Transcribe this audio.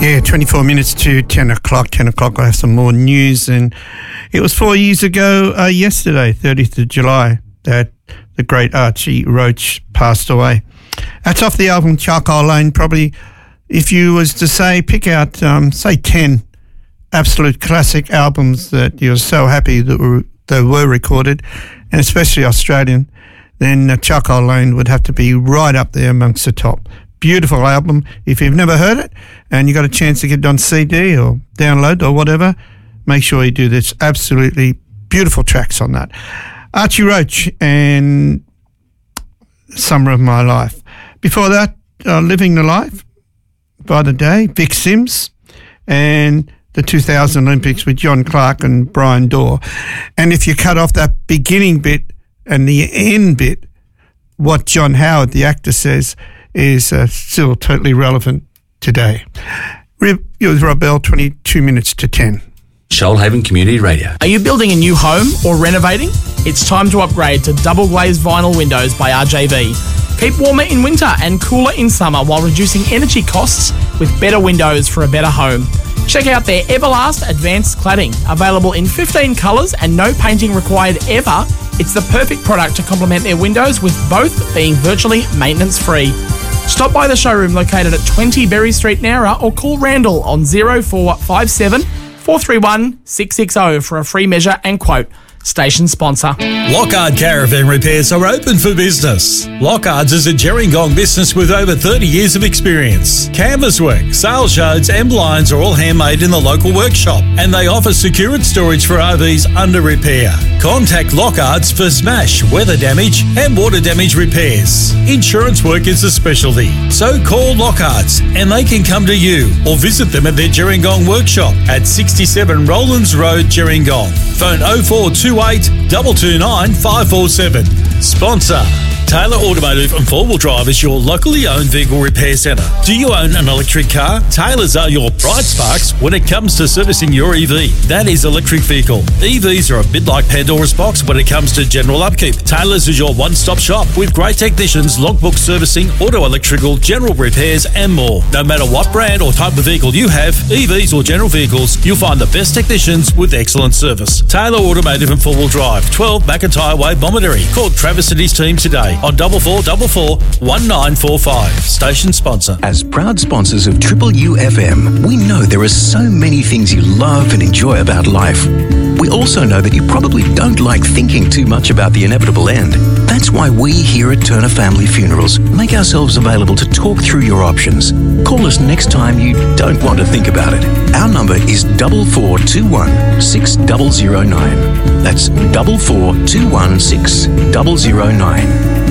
Yeah, 24 minutes to 10 o'clock. 10 o'clock, I have some more news. And it was 4 years ago yesterday, 30th of July, that the great Archie Roach passed away. That's off the album Charcoal Lane. Probably, if you was to say, pick out, say, 10 absolute classic albums that you're so happy that they were recorded, and especially Australian, then Charcoal Lane would have to be right up there amongst the top. Beautiful album. If you've never heard it and you got a chance to get it on CD or download or whatever, make sure you do this. Absolutely beautiful tracks on that. Archie Roach and Summer of My Life. Before that, Living the Life by the Day, Vic Sims, and the 2000 Olympics with John Clark and Brian Dorr. And if you cut off that beginning bit and the end bit, what John Howard, the actor, says is still totally relevant today. It was Rob Bell, 22 minutes to 10. Shoalhaven Community Radio. Are you building a new home or renovating? It's time to upgrade to double glazed vinyl windows by RJV. Keep warmer in winter and cooler in summer while reducing energy costs with better windows for a better home. Check out their Everlast Advanced Cladding, available in 15 colours and no painting required ever. It's the perfect product to complement their windows, with both being virtually maintenance-free. Stop by the showroom located at 20 Berry Street, Nowra, or call Randall on 0457 431 660 for a free measure and quote. Station sponsor. Lockhart Caravan Repairs are open for business. Lockhart's is a Gerringong business with over 30 years of experience. Canvas work, sail sheds and blinds are all handmade in the local workshop, and they offer secured storage for RVs under repair. Contact Lockhart's for smash, weather damage and water damage repairs. Insurance work is a specialty, so call Lockhart's and they can come to you, or visit them at their Gerringong workshop at 67 Rowlands Road, Gerringong. Phone 0428 229 547. Sponsor. Taylor Automotive and 4-Wheel Drive is your locally owned vehicle repair centre. Do you own an electric car? Taylor's are your bright sparks when it comes to servicing your EV. That is electric vehicle. EVs are a bit like Pandora's box when it comes to general upkeep. Taylor's is your one-stop shop with great technicians, logbook servicing, auto electrical, general repairs and more. No matter what brand or type of vehicle you have, EVs or general vehicles, you'll find the best technicians with excellent service. Taylor Automotive and 4-Wheel Drive, 12 McIntyre Way, Bomaderry. Call Travis and his team today on 4444 1945. Station sponsor. As proud sponsors of Triple U FM, we know there are so many things you love and enjoy about life. We also know that you probably don't like thinking too much about the inevitable end. That's why we here at Turner Family Funerals make ourselves available to talk through your options. Call us next time you don't want to think about it. Our number is 4421 6009. That's 4421 6009.